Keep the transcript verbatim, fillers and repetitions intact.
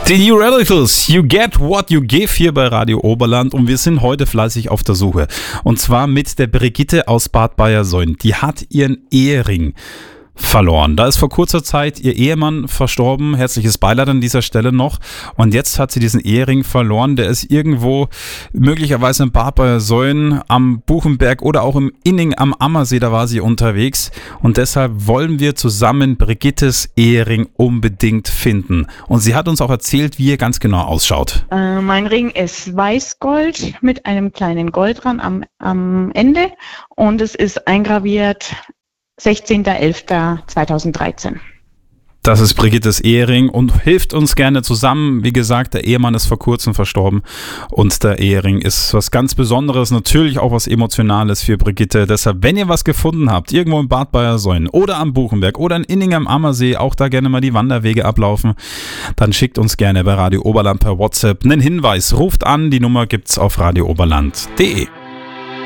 Die New Radicals, You Get What You Give hier bei Radio Oberland und wir sind heute fleißig auf der Suche. Und zwar mit der Brigitte aus Bad Bayersoien. Die hat ihren Ehering verloren. Da ist vor kurzer Zeit ihr Ehemann verstorben. Herzliches Beileid an dieser Stelle noch. Und jetzt hat sie diesen Ehering verloren. Der ist irgendwo möglicherweise in Bad Bayersoien am Buchenberg oder auch im Inning am Ammersee. Da war sie unterwegs. Und deshalb wollen wir zusammen Brigittes Ehering unbedingt finden. Und sie hat uns auch erzählt, wie er ganz genau ausschaut. Äh, mein Ring ist Weißgold mit einem kleinen Goldrand am, am Ende. Und es ist eingraviert sechzehnter elfter zweitausenddreizehn. Das ist Brigittes Ehering und hilft uns gerne zusammen. Wie gesagt, der Ehemann ist vor kurzem verstorben und der Ehering ist was ganz Besonderes, natürlich auch was Emotionales für Brigitte. Deshalb, wenn ihr was gefunden habt, irgendwo in Bad Bayersoien oder am Buchenberg oder in Inning am Ammersee, auch da gerne mal die Wanderwege ablaufen, dann schickt uns gerne bei Radio Oberland per WhatsApp einen Hinweis. Ruft an, die Nummer gibt's auf radio oberland punkt de.